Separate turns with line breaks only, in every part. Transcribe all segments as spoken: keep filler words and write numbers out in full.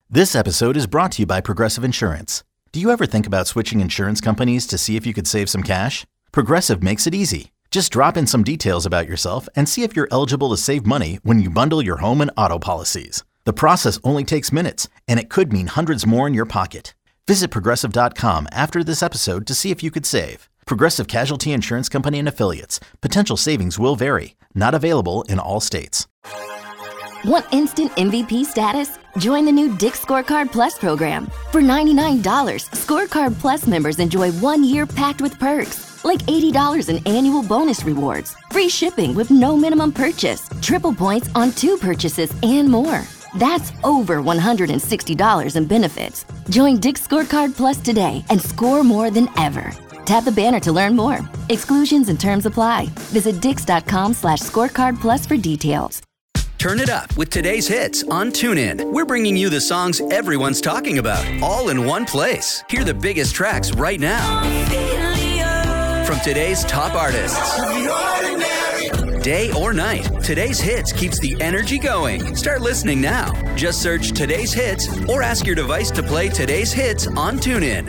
This episode is brought to you by Progressive Insurance. Do you ever think about switching insurance companies to see if you could save some cash? Progressive makes it easy. Just drop in some details about yourself and see if you're eligible to save money when you bundle your home and auto policies. The process only takes minutes, and it could mean hundreds more in your pocket. Visit Progressive dot com after this episode to see if you could save. Progressive Casualty Insurance Company and Affiliates. Potential savings will vary. Not available in all states.
Want instant M V P status? Join the new Dick's Scorecard Plus program. For ninety-nine dollars, Scorecard Plus members enjoy one year packed with perks, like eighty dollars in annual bonus rewards, free shipping with no minimum purchase, triple points on two purchases, and more. That's over one hundred sixty dollars in benefits. Join Dick's Scorecard Plus today and score more than ever. Tap the banner to learn more. Exclusions and terms apply. Visit dix.com slash scorecard plus for details.
Turn it up with today's hits on TuneIn. We're bringing you the songs everyone's talking about, all in one place. Hear the biggest tracks right now from today's top artists. Day or night, today's hits keeps the energy going. Start listening now. Just search today's hits or ask your device to play today's hits on TuneIn.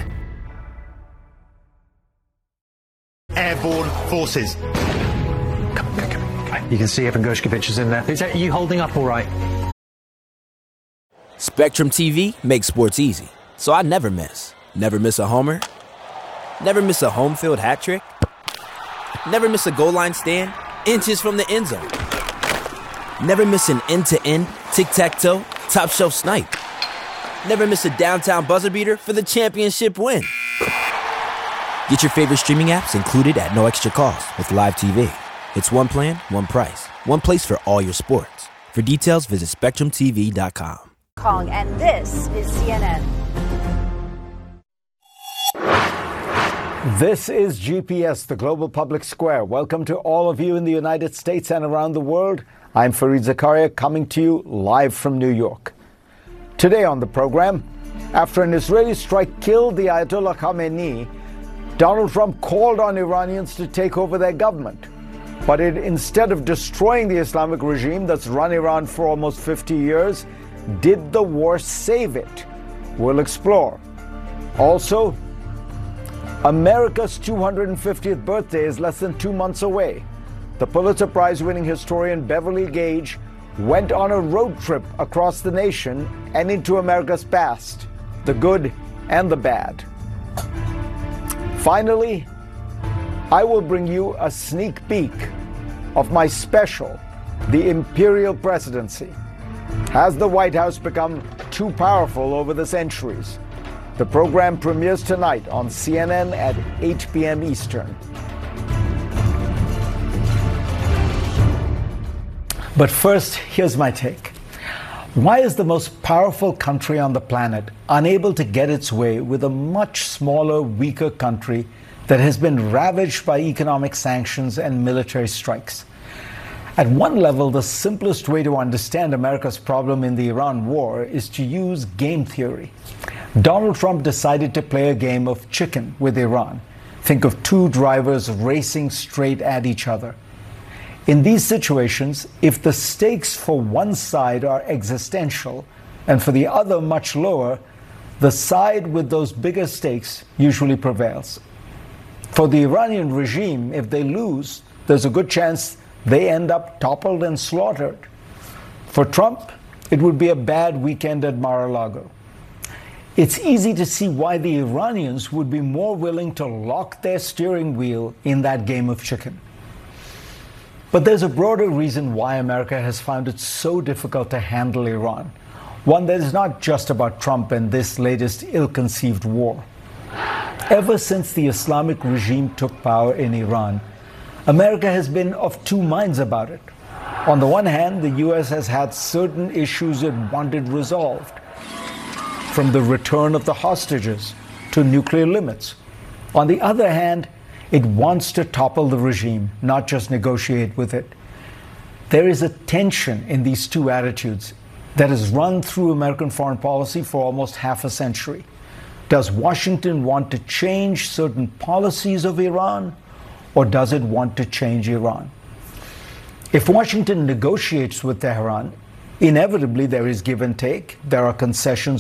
Airborne Forces. Come on, come on.
You can see Evan Gershkovich is in there. Is that you holding up all right?
Spectrum T V makes sports easy, so I never miss. Never miss a homer. Never miss a home field hat trick. Never miss a goal line stand. Inches from the end zone. Never miss an end-to-end, tic-tac-toe, top-shelf snipe. Never miss a downtown buzzer beater for the championship win. Get your favorite streaming apps included at no extra cost with Live T V. It's one plan, one price, one place for all your sports. For details, visit spectrum t v dot com.
Kong, and this is C N N.
This is G P S, the Global Public Square. Welcome to all of you in the United States and around the world. I'm Fareed Zakaria, coming to you live from New York. Today on the program, after an Israeli strike killed the Ayatollah Khamenei, Donald Trump called on Iranians to take over their government. But it, instead of destroying the Islamic regime that's run Iran for almost fifty years, did the war save it? We'll explore. Also, America's two hundred fiftieth birthday is less than two months away. The Pulitzer Prize-winning historian Beverly Gage went on a road trip across the nation and into America's past, the good and the bad. Finally, I will bring you a sneak peek of my special, The Imperial Presidency. Has the White House become too powerful over the centuries? The program premieres tonight on C N N at eight p.m. Eastern. But first, here's my take. Why is the most powerful country on the planet unable to get its way with a much smaller, weaker country that has been ravaged by economic sanctions and military strikes? At one level, the simplest way to understand America's problem in the Iran war is to use game theory. Donald Trump decided to play a game of chicken with Iran. Think of two drivers racing straight at each other. In these situations, if the stakes for one side are existential and for the other much lower, the side with those bigger stakes usually prevails. For the Iranian regime, if they lose, there's a good chance they end up toppled and slaughtered. For Trump, it would be a bad weekend at Mar-a-Lago. It's easy to see why the Iranians would be more willing to lock their steering wheel in that game of chicken. But there's a broader reason why America has found it so difficult to handle Iran. One that is not just about Trump and this latest ill-conceived war. Ever since the Islamic regime took power in Iran, America has been of two minds about it. On the one hand, the U S has had certain issues it wanted resolved, from the return of the hostages to nuclear limits. On the other hand, it wants to topple the regime, not just negotiate with it. There is a tension in these two attitudes that has run through American foreign policy for almost half a century. Does Washington want to change certain policies of Iran, or does it want to change Iran? If Washington negotiates with Tehran, inevitably there is give and take. There are concessions